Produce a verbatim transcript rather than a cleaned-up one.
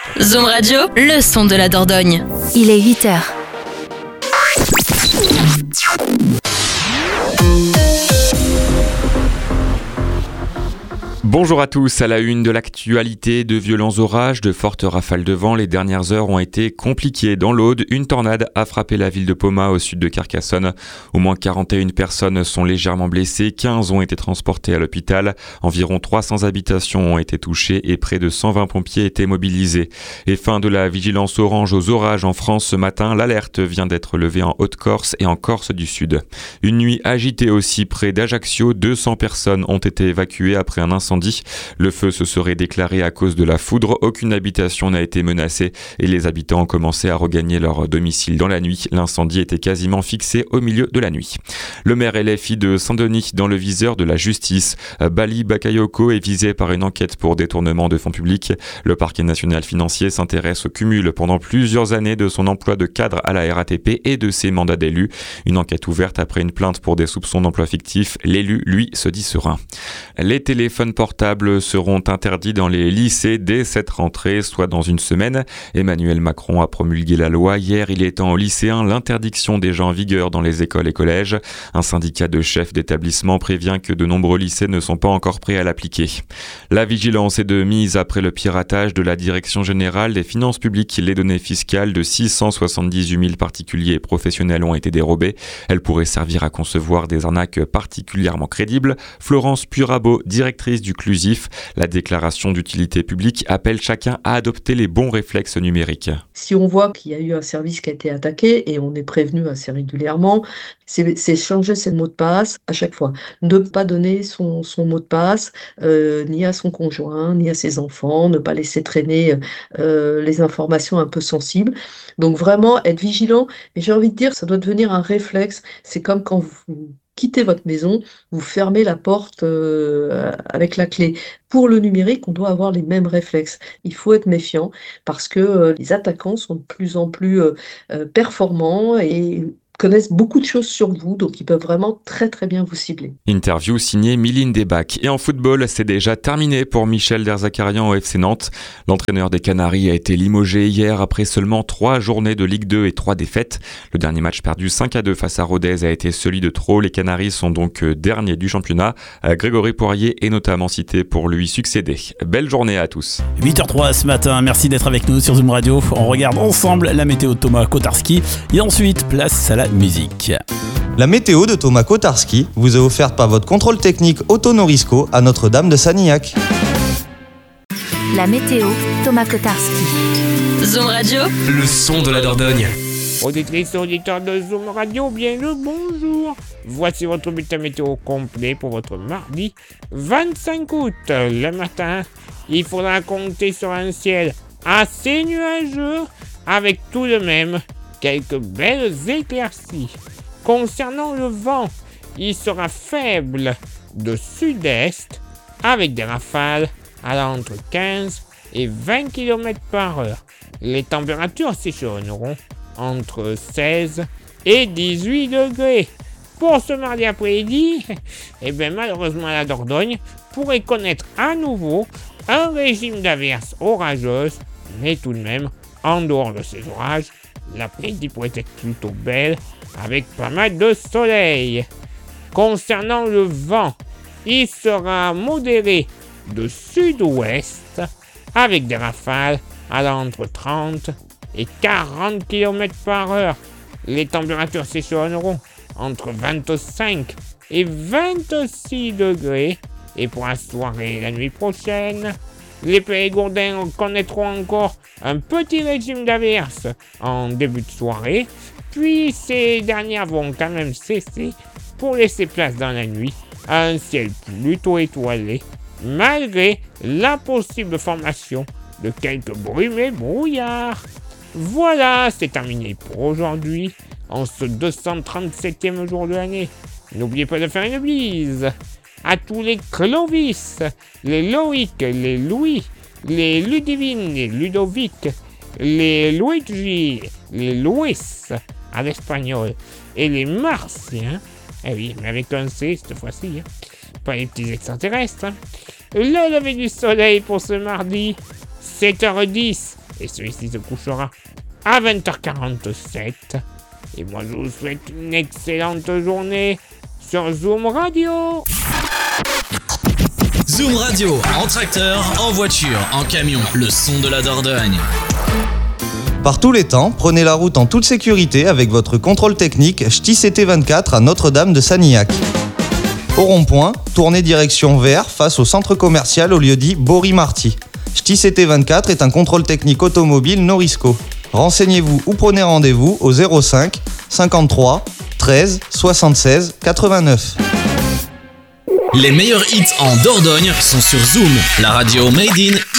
Zoom Radio, le son de la Dordogne. Il est huit heures. Bonjour à tous, à la une de l'actualité, de violents orages, de fortes rafales de vent, les dernières heures ont été compliquées. Dans l'Aude, une tornade a frappé la ville de Poma au sud de Carcassonne. Au moins quarante et une personnes sont légèrement blessées, quinze ont été transportées à l'hôpital. Environ trois cents habitations ont été touchées et près de cent vingt pompiers étaient mobilisés. Et fin de la vigilance orange aux orages en France ce matin, l'alerte vient d'être levée en Haute-Corse et en Corse du Sud. Une nuit agitée aussi près d'Ajaccio, deux cents personnes ont été évacuées après un incendie. Le feu se serait déclaré à cause de la foudre. Aucune habitation n'a été menacée et les habitants ont commencé à regagner leur domicile dans la nuit. L'incendie était quasiment fixé au milieu de la nuit. Le maire L F I de Saint-Denis dans le viseur de la justice. Bali Bakayoko est visé par une enquête pour détournement de fonds publics. Le parquet national financier s'intéresse au cumul pendant plusieurs années de son emploi de cadre à la R A T P et de ses mandats d'élu. Une enquête ouverte après une plainte pour des soupçons d'emploi fictif. L'élu, lui, se dit serein. Les téléphones portables seront interdits dans les lycées dès cette rentrée, soit dans une semaine. Emmanuel Macron a promulgué la loi. Hier, il étend aux lycéens l'interdiction déjà en vigueur dans les écoles et collèges. Un syndicat de chefs d'établissement prévient que de nombreux lycées ne sont pas encore prêts à l'appliquer. La vigilance est de mise après le piratage de la Direction générale des finances publiques. Les données fiscales de six cent soixante-dix-huit mille particuliers et professionnels ont été dérobées. Elles pourraient servir à concevoir des arnaques particulièrement crédibles. Florence Purabo, directrice du Clusif, la déclaration d'utilité publique appelle chacun à adopter les bons réflexes numériques. Si on voit qu'il y a eu un service qui a été attaqué et on est prévenu assez régulièrement, c'est, c'est changer ses mots de passe à chaque fois. Ne pas donner son, son mot de passe euh, ni à son conjoint, ni à ses enfants, ne pas laisser traîner euh, les informations un peu sensibles. Donc vraiment être vigilant. Et j'ai envie de dire, ça doit devenir un réflexe. C'est comme quand vous quittez votre maison, vous fermez la porte euh, avec la clé. Pour le numérique, on doit avoir les mêmes réflexes. Il faut être méfiant parce que euh, les attaquants sont de plus en plus euh, euh, performants et connaissent beaucoup de choses sur vous, donc ils peuvent vraiment très très bien vous cibler. Interview signée Mylène Desbacs. Et en football, c'est déjà terminé pour Michel Derzakarian au F C Nantes. L'entraîneur des Canaries a été limogé hier après seulement trois journées de Ligue deux et trois défaites. Le dernier match perdu cinq à deux face à Rodez a été celui de trop. Les Canaries sont donc derniers du championnat. Grégory Poirier est notamment cité pour lui succéder. Belle journée à tous. huit heures zéro trois ce matin, merci d'être avec nous sur Zoom Radio. On regarde ensemble la météo de Thomas Kotarski et ensuite place à la musique. La météo de Thomas Kotarski vous est offerte par votre contrôle technique Autonorisco à Notre-Dame de Sanilhac. La météo, Thomas Kotarski. Zoom Radio, le son de la Dordogne. Auditrices et auditeurs de Zoom Radio, bien le bonjour. Voici votre bulletin météo complet pour votre mardi vingt-cinq août. Le matin, il faudra compter sur un ciel assez nuageux avec tout de même quelques belles éclaircies. Concernant le vent, il sera faible de sud-est avec des rafales allant entre quinze et vingt kilomètres par heure. Les températures s'échelonneront entre seize et dix-huit degrés. Pour ce mardi après-midi, eh bien malheureusement la Dordogne pourrait connaître à nouveau un régime d'averses orageuses, mais tout de même, en dehors de ces orages, l'après-midi pourrait être plutôt belle avec pas mal de soleil. Concernant le vent, il sera modéré de sud-ouest avec des rafales allant entre trente et quarante kilomètres par heure. Les températures s'échelonneront entre vingt-cinq et vingt-six degrés. Et pour la soirée et la nuit prochaine, les Périgourdins connaîtront encore un petit régime d'averses en début de soirée, puis ces dernières vont quand même cesser pour laisser place dans la nuit à un ciel plutôt étoilé, malgré la possible formation de quelques brumes et brouillards. Voilà, c'est terminé pour aujourd'hui, en ce deux cent trente-septième jour de l'année. N'oubliez pas de faire une bise à tous les Clovis, les Loïc, les Louis, les Ludivine, les Ludovic, les Luigi, les Luis à l'espagnol et les Martiens. Eh oui, mais avec un C cette fois-ci, hein. Pas les petits extraterrestres. Hein. Le lever du soleil pour ce mardi, sept heures dix Et celui-ci se couchera à vingt heures quarante-sept. Et moi, je vous souhaite une excellente journée sur Zoom Radio. Zoom Radio, en tracteur, en voiture, en camion, le son de la Dordogne. Par tous les temps, prenez la route en toute sécurité avec votre contrôle technique Ch'ti C T vingt-quatre à Notre-Dame de Sanilhac. Au rond-point, tournez direction vers face au centre commercial au lieu-dit Bory-Marty. Ch'ti C T vingt-quatre est un contrôle technique automobile Norisco. Renseignez-vous ou prenez rendez-vous au zéro cinq cinquante-trois treize soixante-seize quatre-vingt-neuf. Les meilleurs hits en Dordogne sont sur Zoom, la radio made in